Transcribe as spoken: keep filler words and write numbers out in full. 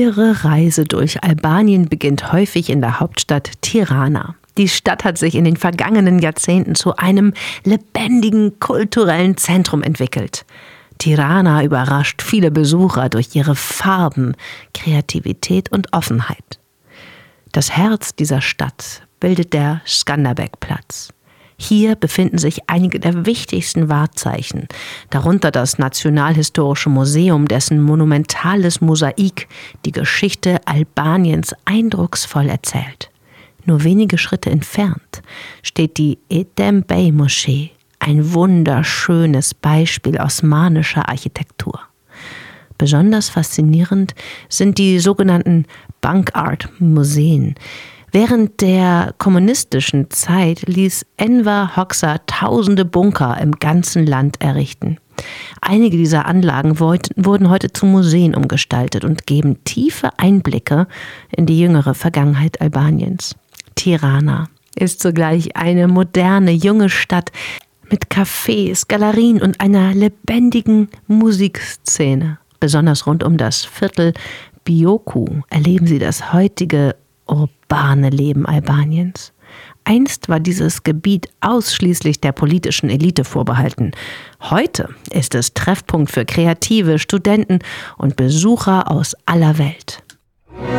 Ihre Reise durch Albanien beginnt häufig in der Hauptstadt Tirana. Die Stadt hat sich in den vergangenen Jahrzehnten zu einem lebendigen kulturellen Zentrum entwickelt. Tirana überrascht viele Besucher durch ihre Farben, Kreativität und Offenheit. Das Herz dieser Stadt bildet der Skanderbeg-Platz. Hier befinden sich einige der wichtigsten Wahrzeichen, darunter das Nationalhistorische Museum, dessen monumentales Mosaik die Geschichte Albaniens eindrucksvoll erzählt. Nur wenige Schritte entfernt steht die Etem Bey Moschee, ein wunderschönes Beispiel osmanischer Architektur. Besonders faszinierend sind die sogenannten Bankart-Museen. Während der kommunistischen Zeit ließ Enver Hoxha tausende Bunker im ganzen Land errichten. Einige dieser Anlagen wurden heute zu Museen umgestaltet und geben tiefe Einblicke in die jüngere Vergangenheit Albaniens. Tirana ist zugleich eine moderne, junge Stadt mit Cafés, Galerien und einer lebendigen Musikszene. Besonders rund um das Viertel Bioku erleben Sie das heutige urbane Leben Albaniens. Einst war dieses Gebiet ausschließlich der politischen Elite vorbehalten. Heute ist es Treffpunkt für Kreative, Studenten und Besucher aus aller Welt.